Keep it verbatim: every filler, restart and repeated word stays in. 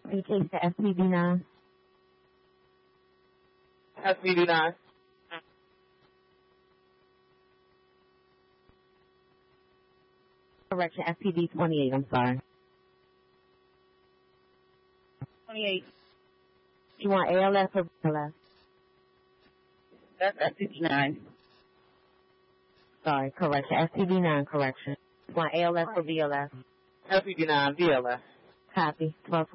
You take the S P D nine. S P D nine. Correction, S P D twenty-eight, I'm sorry. twenty-eight. You want A L S or B L S? That's S P D nine. Sorry, correction, S P D nine, correction. You want A L S or B L S? S P D nine, B L S. Copy, twelve